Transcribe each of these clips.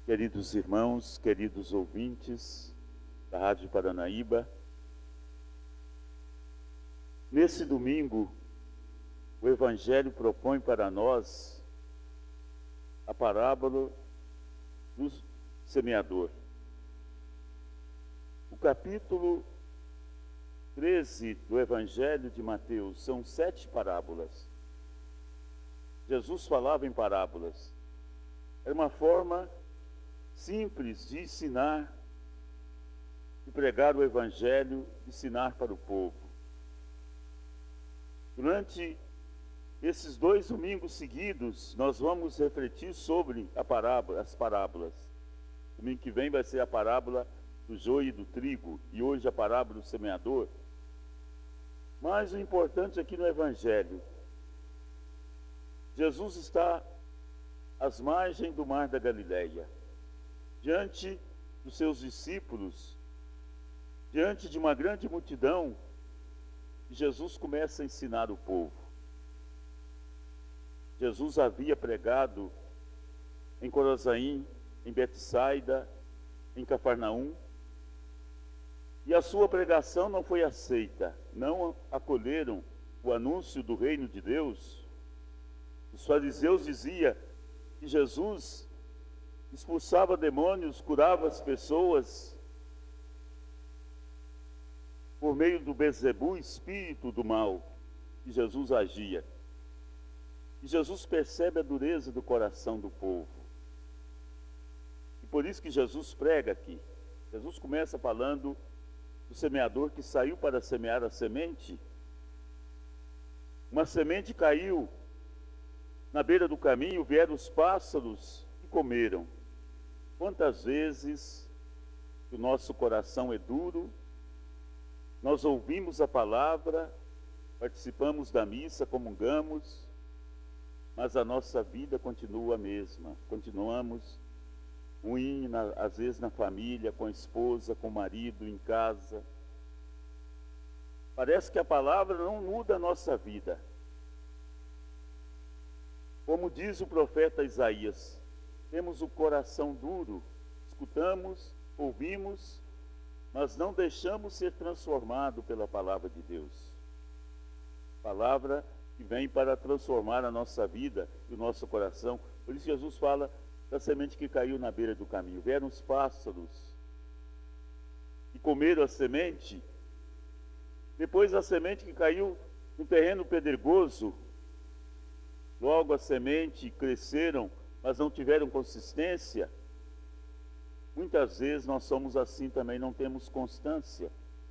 Queridos irmãos, queridos ouvintes da Rádio Paranaíba, nesse domingo, o Evangelho propõe para nós a parábola do semeador. O capítulo 13 do Evangelho de Mateus são 7 parábolas. Jesus falava em parábolas. Era uma forma simples de ensinar, de pregar o Evangelho, de ensinar para o povo. Durante esses 2 domingos seguidos, nós vamos refletir sobre as parábolas. Domingo que vem vai ser a parábola do joio e do trigo, e hoje a parábola do semeador. Mas o importante aqui no Evangelho, Jesus está às margens do mar da Galileia, diante dos seus discípulos, diante de uma grande multidão, Jesus começa a ensinar o povo. Jesus havia pregado em Corozaim, em Betsaida, em Cafarnaum, e a sua pregação não foi aceita, não acolheram o anúncio do reino de Deus. Os fariseus diziam que Jesus expulsava demônios, curava as pessoas por meio do Bezebu, espírito do mal, que Jesus agia. E Jesus percebe a dureza do coração do povo. E por isso que Jesus prega aqui. Jesus começa falando do semeador que saiu para semear a semente. Uma semente caiu na beira do caminho, vieram os pássaros e comeram. Quantas vezes o nosso coração é duro, nós ouvimos a palavra, participamos da missa, comungamos, mas a nossa vida continua a mesma. Continuamos ruim, às vezes na família, com a esposa, com o marido, em casa. Parece que a palavra não muda a nossa vida. Como diz o profeta Isaías, temos o coração duro, escutamos, ouvimos, mas não deixamos ser transformado pela palavra de Deus. Palavra que vem para transformar a nossa vida e o nosso coração. Por isso Jesus fala da semente que caiu na beira do caminho. Vieram os pássaros e comeram a semente. Depois a semente que caiu no terreno pedregoso. Logo a semente cresceram, mas não tiveram consistência. Muitas vezes nós somos assim também, não temos constância.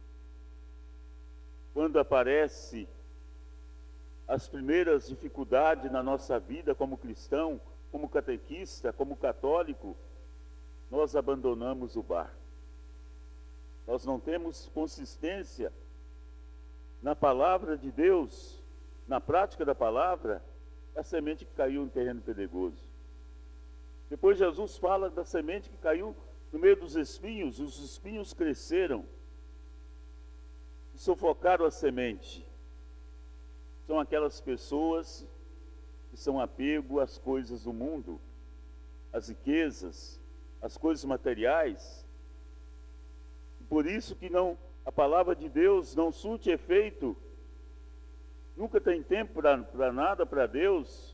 Quando aparecem as primeiras dificuldades na nossa vida como cristão, como catequista, como católico, nós abandonamos o barco. Nós não temos consistência na palavra de Deus, na prática da palavra, a semente que caiu em terreno pedregoso. Depois Jesus fala da semente que caiu no meio dos espinhos, os espinhos cresceram e sufocaram a semente. São aquelas pessoas que são apego às coisas do mundo, às riquezas, às coisas materiais. Por isso que a palavra de Deus não surte efeito, nunca tem tempo para nada para Deus.